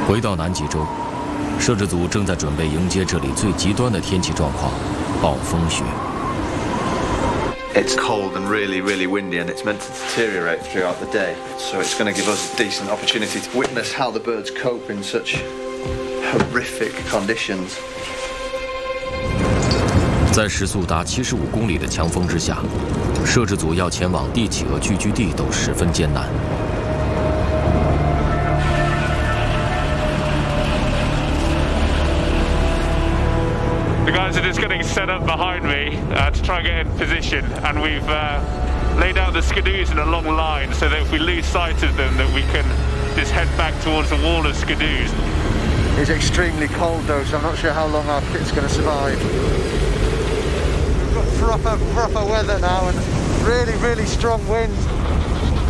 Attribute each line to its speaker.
Speaker 1: 回到南极洲，摄制组正在准备迎接这里最极端的天气状况——暴风雪。
Speaker 2: It's cold and really, really windy, and it's meant to deteriorate throughout the day. So it's going to give us a decent opportunity to witness how the birds cope in such horrific conditions.
Speaker 1: 在时速达75公里的强风之下，摄制组要前往帝企鹅聚居地都十分艰难。
Speaker 3: The guys are just getting set up behind me to try and get in position, and we've laid out the skidoos in a long line so that if we lose sight of them, that we can just head back towards the wall of skidoos.
Speaker 4: It's extremely cold though, so I'm not sure how long our kit's going to survive. We've got proper weather now and really, really strong winds.